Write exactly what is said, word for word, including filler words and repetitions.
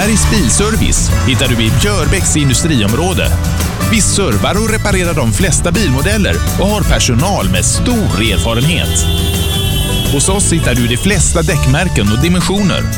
Bergs Bilservice hittar du i Björbäcks industriområde. Vi servar och reparerar de flesta bilmodeller och har personal med stor erfarenhet. Hos oss hittar du de flesta däckmärken och dimensioner